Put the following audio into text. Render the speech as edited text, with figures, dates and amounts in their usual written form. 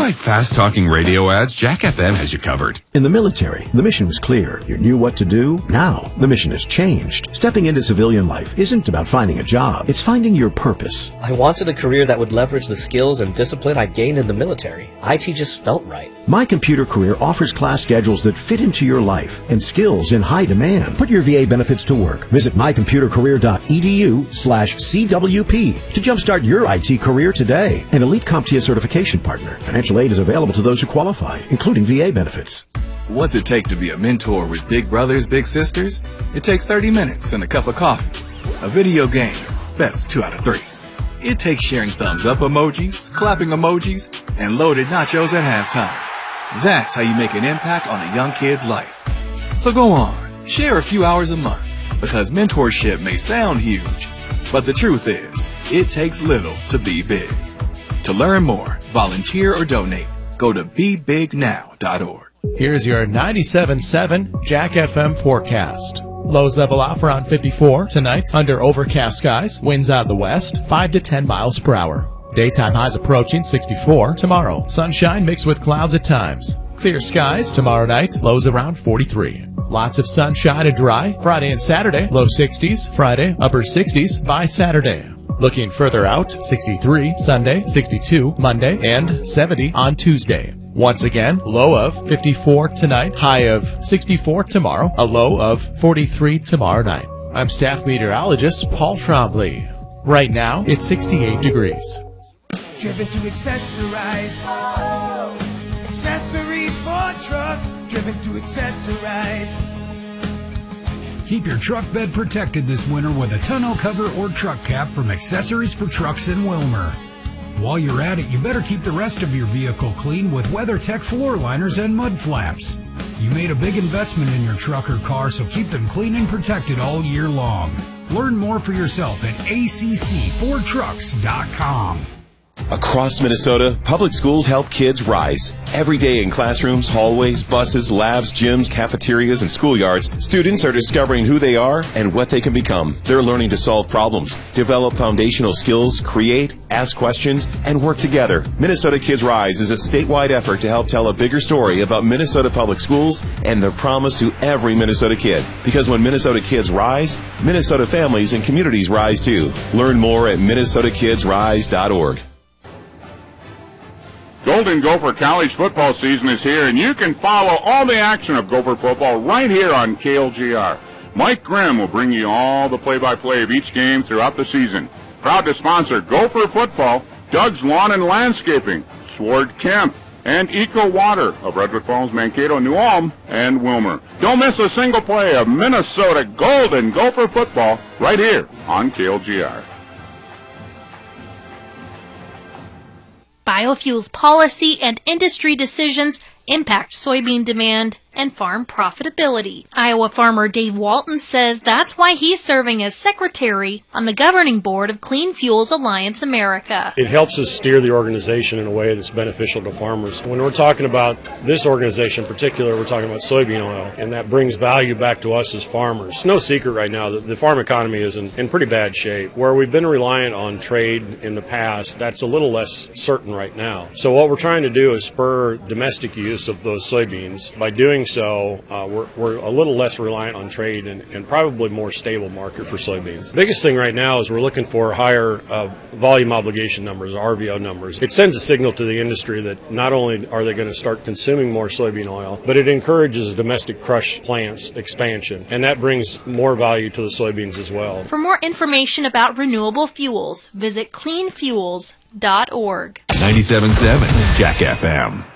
like fast-talking radio ads, Jack FM has you covered. In the military, the mission was clear. You knew what to do. Now, the mission has changed. Stepping into civilian life isn't about finding a job. It's finding your purpose. I wanted a career that would leverage the skills and discipline I gained in the military. IT just felt right. My Computer Career offers class schedules that fit into your life and skills in high demand. Put your VA benefits to work. Visit mycomputercareer.edu/CWP to jumpstart your IT career today. An elite CompTIA certification partner. Financial aid is available to those who qualify, including VA benefits. What's it take to be a mentor with big brothers, big sisters? It takes 30 minutes and a cup of coffee. A video game, that's 2 out of 3. It takes sharing thumbs up emojis, clapping emojis, and loaded nachos at halftime. That's how you make an impact on a young kid's life. So go on, share a few hours a month, because mentorship may sound huge, but the truth is, it takes little to be big. To learn more, volunteer or donate, go to BeBigNow.org. Here's your 97.7 Jack FM forecast. Lows level off around 54 tonight under overcast skies. Winds out of the west, 5 to 10 miles per hour. Daytime highs approaching 64 tomorrow. Sunshine mixed with clouds at times. Clear skies tomorrow night, lows around 43. Lots of sunshine and dry. Friday and Saturday, low 60s. Friday, upper 60s by Saturday. Looking further out, 63 Sunday, 62 Monday, and 70 on Tuesday. Once again, low of 54 tonight, high of 64 tomorrow, a low of 43 tomorrow night. I'm staff meteorologist Paul Trombley. Right now, it's 68 degrees. Driven to accessorize. Accessories for trucks. Driven to accessorize. Keep your truck bed protected this winter with a tonneau cover or truck cap from Accessories for Trucks in Wilmer. While you're at it, you better keep the rest of your vehicle clean with WeatherTech floor liners and mud flaps. You made a big investment in your truck or car, so keep them clean and protected all year long. Learn more for yourself at ACC4Trucks.com. Across Minnesota, public schools help kids rise. Every day in classrooms, hallways, buses, labs, gyms, cafeterias, and schoolyards, students are discovering who they are and what they can become. They're learning to solve problems, develop foundational skills, create, ask questions, and work together. Minnesota Kids Rise is a statewide effort to help tell a bigger story about Minnesota public schools and their promise to every Minnesota kid. Because when Minnesota kids rise, Minnesota families and communities rise too. Learn more at minnesotakidsrise.org. Golden Gopher College football season is here, and you can follow all the action of Gopher football right here on KLGR. Mike Grimm will bring you all the play-by-play of each game throughout the season. Proud to sponsor Gopher football, Doug's Lawn and Landscaping, Sword Kemp, and Eco Water of Redwood Falls, Mankato, New Ulm, and Wilmer. Don't miss a single play of Minnesota Golden Gopher football right here on KLGR. Biofuels policy and industry decisions impact soybean demand and farm profitability. Iowa farmer Dave Walton says that's why he's serving as secretary on the governing board of Clean Fuels Alliance America. It helps us steer the organization in a way that's beneficial to farmers. When we're talking about this organization in particular, we're talking about soybean oil, and that brings value back to us as farmers. It's no secret right now that the farm economy is in pretty bad shape. Where we've been reliant on trade in the past, that's a little less certain right now. So what we're trying to do is spur domestic use of those soybeans. By doing so, we're a little less reliant on trade and probably more stable market for soybeans. The biggest thing right now is we're looking for higher volume obligation numbers, RVO numbers. It sends a signal to the industry that not only are they going to start consuming more soybean oil, but it encourages domestic crush plants expansion, and that brings more value to the soybeans as well. For more information about renewable fuels, visit cleanfuels.org. 97.7 Jack FM.